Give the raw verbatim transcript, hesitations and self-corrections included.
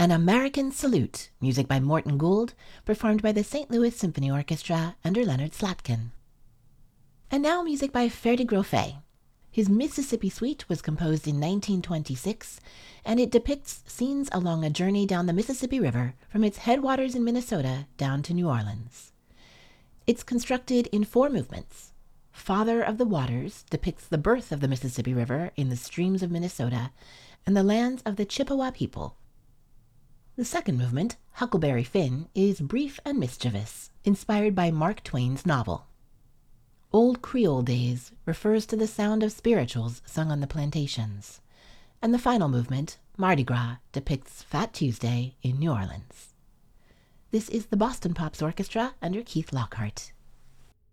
An American Salute, music by Morton Gould, performed by the Saint Louis Symphony Orchestra under Leonard Slatkin. And now music by Ferdi Grofé. His Mississippi Suite was composed in nineteen twenty-six, and it depicts scenes along a journey down the Mississippi River from its headwaters in Minnesota down to New Orleans. It's constructed in four movements. Father of the Waters depicts the birth of the Mississippi River in the streams of Minnesota and the lands of the Chippewa people. The second movement, Huckleberry Finn, is brief and mischievous, inspired by Mark Twain's novel. Old Creole Days refers to the sound of spirituals sung on the plantations. And the final movement, Mardi Gras, depicts Fat Tuesday in New Orleans. This is the Boston Pops Orchestra under Keith Lockhart.